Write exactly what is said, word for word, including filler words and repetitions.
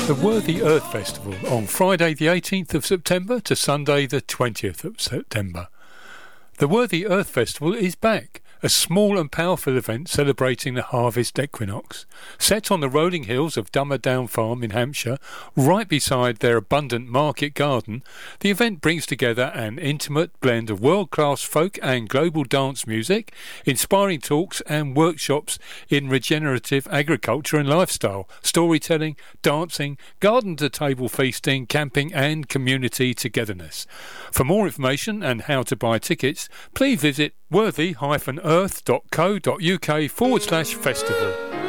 The Worthy Earth Festival on Friday the eighteenth of September to Sunday the twentieth of September. The Worthy Earth Festival is back, a small and powerful event celebrating the harvest equinox. Set on the rolling hills of Dummerdown Farm in Hampshire, right beside their abundant market garden, the event brings together an intimate blend of world-class folk and global dance music, inspiring talks and workshops in regenerative agriculture and lifestyle, storytelling, dancing, garden-to-table feasting, camping and community togetherness. For more information and how to buy tickets, please visit worthy dash earth dot co dot uk forward slash festival.